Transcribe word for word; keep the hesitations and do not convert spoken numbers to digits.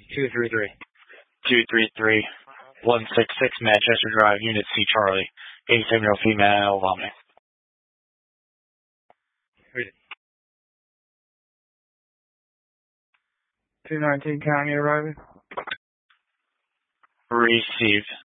two three three. two three three, one six six Manchester Drive, Unit C, Charlie. eighty-seven-year-old female, vomiting. two nineteen County arriving. Received.